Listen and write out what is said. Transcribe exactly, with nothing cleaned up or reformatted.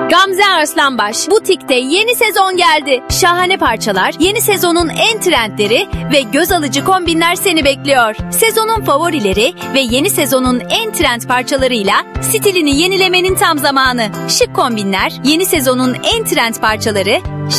Gamze Arslanbaş, Butik'te yeni sezon geldi. Şahane parçalar, yeni sezonun en trendleri ve göz alıcı kombinler seni bekliyor. Sezonun favorileri ve yeni sezonun en trend parçalarıyla stilini yenilemenin tam zamanı. Şık kombinler, yeni sezonun en trend parçaları,